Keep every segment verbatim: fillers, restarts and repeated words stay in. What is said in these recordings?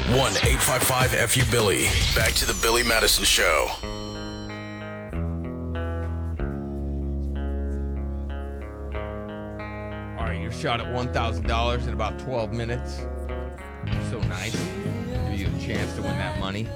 one eight five five F U Billy. Back to the Billy Madison Show. All right, your shot at one thousand dollars in about twelve minutes. So nice. Give you a chance to win that money.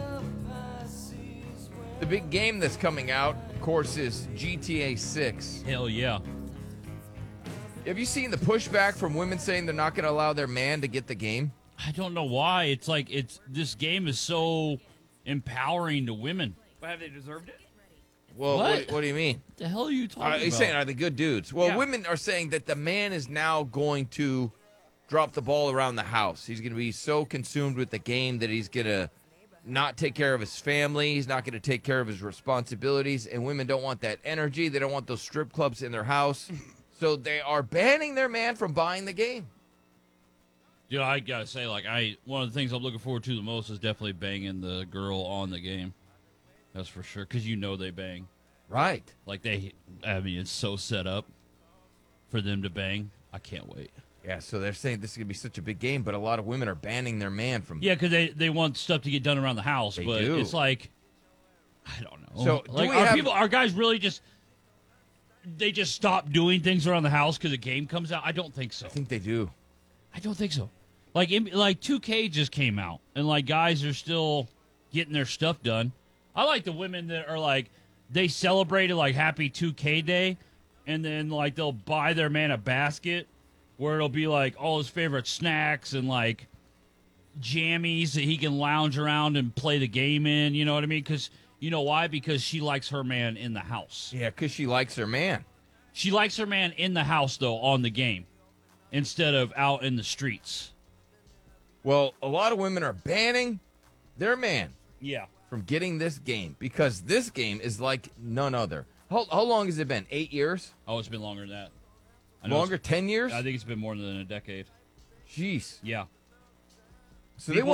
The big game that's coming out, of course, is G T A six. Hell yeah. Have you seen the pushback from women saying they're not going to allow their man to get the game? I don't know why. It's like it's this game is so empowering to women. But have they deserved it? Well, What? what, what do you mean? What the hell are you talking Are about? you saying are they good dudes? Well, Yeah. women are saying that the man is now going to drop the ball around the house. He's going to be so consumed with the game that he's going to not take care of his family. He's not going to take care of his responsibilities. And women don't want that energy. They don't want those strip clubs in their house. So they are banning their man from buying the game. Dude, I gotta say, like, I one of the things I'm looking forward to the most is definitely banging the girl on the game. That's for sure, because you know they bang. Right. Like, they, I mean, it's so set up for them to bang. I can't wait. Yeah, so they're saying this is going to be such a big game, but a lot of women are banning their man from Yeah, because they, they want stuff to get done around the house, They but do. it's like, I don't know. So, do like, we are have- people, are guys really just, they just stop doing things around the house because a game comes out? I don't think so. I think they do. I don't think so. Like, in, like two K just came out, and like guys are still getting their stuff done. I like the women that are like they celebrated like Happy two K Day, and then like they'll buy their man a basket where it'll be like all his favorite snacks and like jammies that he can lounge around and play the game in. You know what I mean? Because you know why? Because she likes her man in the house. Yeah, because she likes her man. She likes her man in the house though on the game instead of out in the streets. Well, a lot of women are banning their man Yeah. from getting this game because this game is like none other. How, how long has it been? Eight years? Oh, it's been longer than that. I know Longer? it's- Ten years? I think it's been more than a decade. Jeez. Yeah. So People- they